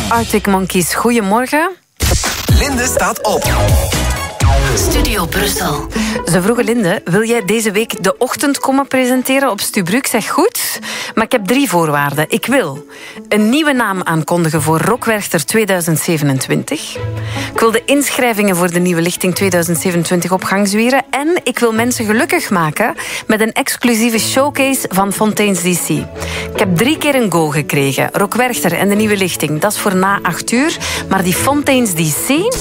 Arctic Monkeys. Goedemorgen. Linde staat op. Studio Brussel. Ze vroegen Linde, wil jij deze week de ochtend komen presenteren op Stu Bru? Ik zeg goed, maar ik heb 3 voorwaarden. Ik wil een nieuwe naam aankondigen voor Rockwerchter 2027. Ik wil de inschrijvingen voor de nieuwe lichting 2027 op gang zwieren. En ik wil mensen gelukkig maken met een exclusieve showcase van Fontaine's DC. Ik heb 3 keer een go gekregen. Rockwerchter en de nieuwe lichting, dat is voor na 8 uur. Maar die Fontaine's DC...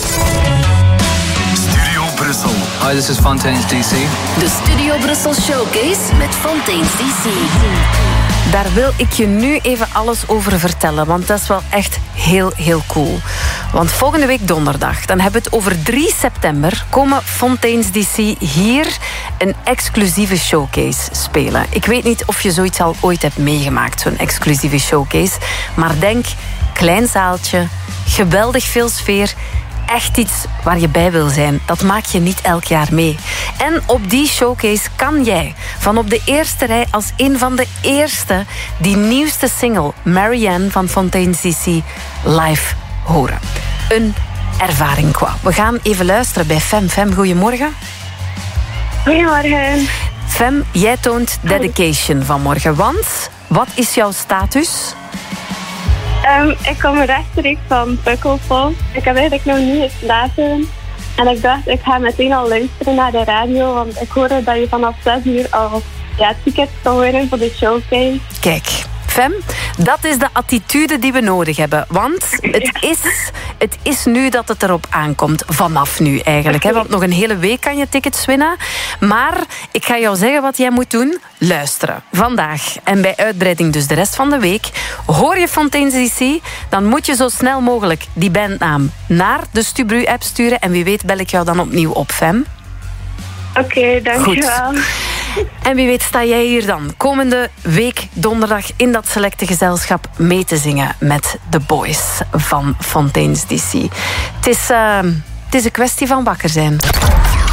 Brussel. Hi, this is Fontaine's DC. De Studio Brussel Showcase met Fontaine's DC. Daar wil ik je nu even alles over vertellen, want dat is wel echt heel, heel cool. Want volgende week donderdag, dan hebben we het over 3 september... komen Fontaine's DC hier een exclusieve showcase spelen. Ik weet niet of je zoiets al ooit hebt meegemaakt, zo'n exclusieve showcase. Maar denk, klein zaaltje, geweldig veel sfeer... echt iets waar je bij wil zijn. Dat maak je niet elk jaar mee. En op die showcase kan jij van op de eerste rij als een van de eerste die nieuwste single Marianne van Fontaine's DC live horen. Een ervaring qua. We gaan even luisteren bij Fem. Fem, goedemorgen. Goedemorgen. Fem, jij toont dedication vanmorgen. Want, wat is jouw status? Ik kom rechtstreeks van Pukkelpop. Ik heb eigenlijk nog niet geslapen. En ik dacht, ik ga meteen al luisteren naar de radio. Want ik hoorde dat je vanaf 6 uur al tickets kon winnen voor de showcase. Kijk, Fem, dat is de attitude die we nodig hebben. Want het is nu dat het erop aankomt. Vanaf nu eigenlijk. Hè? Want nog een hele week kan je tickets winnen. Maar ik ga jou zeggen wat jij moet doen. Luisteren. Vandaag en bij uitbreiding dus de rest van de week. Hoor je Fontaine's DC, dan moet je zo snel mogelijk die bandnaam naar de Stu Bru app sturen. En wie weet bel ik jou dan opnieuw op, Fem. Oké, dankjewel. Goed. En wie weet sta jij hier dan komende week donderdag in dat selecte gezelschap mee te zingen met de boys van Fontaine's DC. Het is een kwestie van wakker zijn.